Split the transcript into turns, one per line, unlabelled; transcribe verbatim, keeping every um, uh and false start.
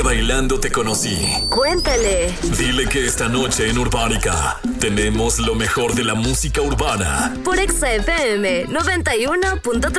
que bailando te conocí.
Cuéntale.
Dile que esta noche en Urbánica tenemos lo mejor de la música urbana.
Por Exa F M noventa y uno punto tres.